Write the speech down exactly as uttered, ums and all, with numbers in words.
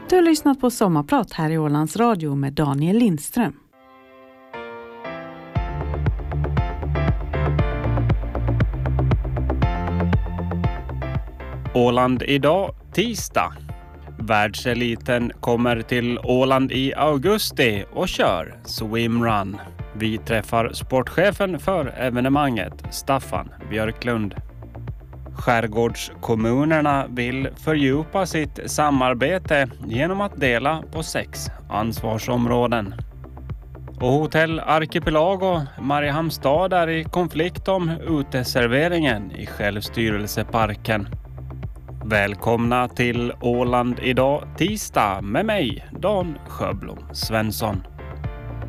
Du har lyssnat på Sommarprat här i Ålands Radio med Daniel Lindström. Åland idag, tisdag. Världseliten kommer till Åland i augusti och kör swimrun. Vi träffar sportchefen för evenemanget, Staffan Björklund. Skärgårdskommunerna vill fördjupa sitt samarbete genom att dela på sex ansvarsområden. Och Hotell Archipelago Mariehamnstad är i konflikt om uteserveringen i självstyrelseparken. Välkomna till Åland idag tisdag med mig, Dan Sjöblom Svensson.